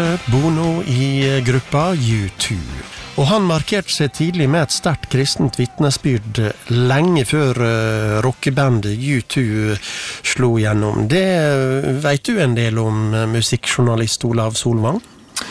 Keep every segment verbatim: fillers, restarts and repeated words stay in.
Bono i gruppa U to. Og han markerte seg tidlig med et sterkt kristent vittnesbyrd lenge før uh, rockebandet U to slo gjennom. Det vet du en del om, musikkjournalist Olav Solvang?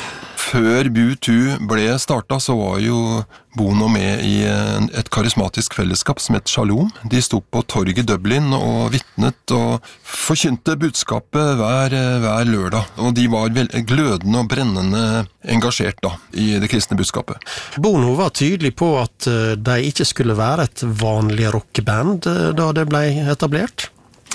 Før U to ble startet, så var jo Bono med i et karismatisk fellesskap som het Shalom. De sto på torget i Dublin og vittnet og forkynte budskapet hver, hver lørdag. Og de var vel glødende og brennende engasjert da, i det kristne budskapet. Bono var tydelig på at de ikke skulle være et vanlig rockeband da det ble etablert.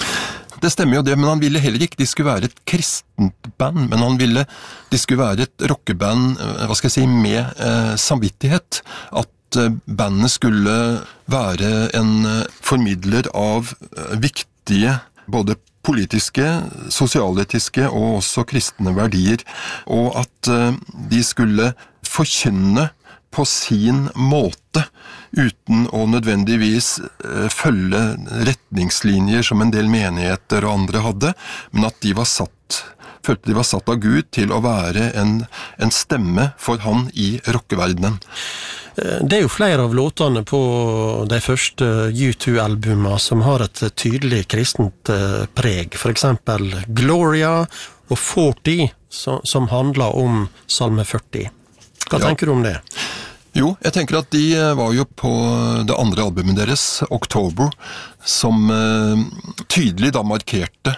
Det stemmer jo det, men han ville heller ikke de skulle være et kristent band, men han ville de skulle være et rockeband, hva skal jeg si, med eh, samvittighet. At eh, bandet skulle være en eh, formidler av eh, viktige, både politiske, sosialetiske og også kristne verdier, og at eh, de skulle forkynne på sin måte, uten å nødvendigvis uh, følge retningslinjer som en del menigheter og andre hadde, men at de var satt, følte de var satt av Gud til å være en, en stemme for han i rockeverdenen. Det er jo flere av låtene på de første U to-albumene som har et tydelig kristent preg, for eksempel Gloria og førti, som, som handler om Salme førti. Hva ja. tenker du om det? Jo, jeg tenker at de var jo på det andre albumet deres, October, som eh, tydelig da markerte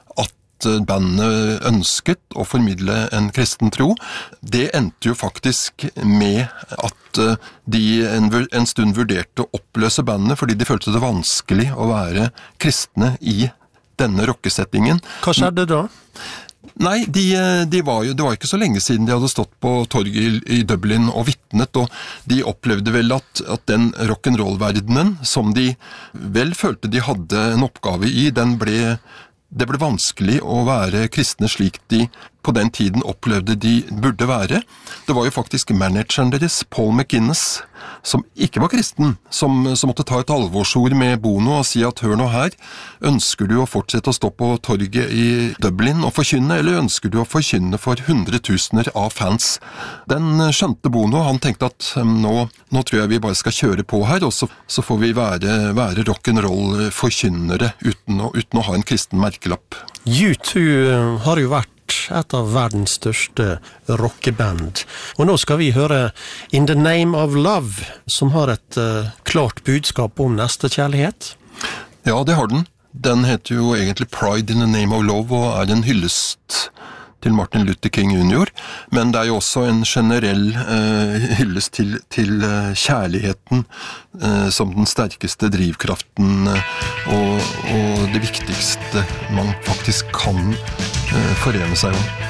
at bandet ønsket å formidle en kristen tro. Det endte jo faktisk med at de en, en stund vurderte å oppløse bandet, fordi de følte det vanskelig å være kristne i denne rockesettingen. Hva skjedde da? Nei, de, de var jo, det var ikke så lenge siden de hadde stått på torget i, i Dublin og vittnet, og de opplevde vel at, at den rock'n'roll-verdenen, som de vel følte de hadde en oppgave i, den ble, det ble vanskelig å være kristne slik de på den tiden opplevde de burde være. Det var jo faktisk manageren deres, Paul McGuinness, som ikke var kristen, som, som måtte ta et alvorsord med Bono og si at hør nå her, ønsker du å fortsette å stå på torget i Dublin og forkynne, eller ønsker du å forkynne for hundretusener av fans? Den skjønte Bono, han tenkte at nå, nå tror jeg vi bare skal kjøre på her, og så, så får vi være, være rock'n'roll-forkynnere uten, uten å ha en kristen merkelapp. U to har jo vært et av verdens største rockeband. Og nå skal vi høre In the Name of Love, som har et uh, klart budskap om nestekjærlighet. Ja, det har den. Den heter jo egentlig Pride in the Name of Love, og er en hyllest til Martin Luther King junior, men det er jo også en generell uh, hyllest til, til uh, kjærligheten uh, som den sterkeste drivkraften uh, og, og det viktigste man faktisk kan uh, forene seg om.